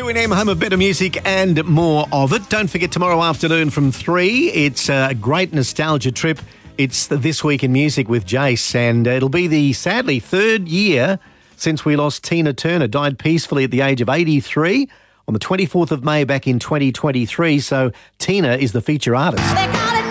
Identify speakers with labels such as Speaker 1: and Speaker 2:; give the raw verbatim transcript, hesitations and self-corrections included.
Speaker 1: two N M, home of better music and more of it. Don't forget tomorrow afternoon from three, it's a great nostalgia trip. It's This Week in Music with Jace, and it'll be the, sadly, third year since we lost Tina Turner, died peacefully at the age of eighty-three on the twenty-fourth of May back in twenty twenty-three. So Tina is the feature artist.